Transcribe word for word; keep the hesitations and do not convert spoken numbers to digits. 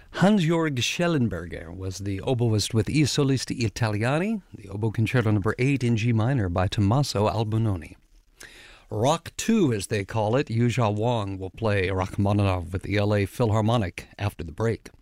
Hans-Georg Schellenberger was the oboist with I Solisti Italiani, the oboe concerto number eight in G minor by Tommaso Albinoni. Rock two, as they call it, Yuzha Wang will play Rachmaninoff with the L A Philharmonic after the break.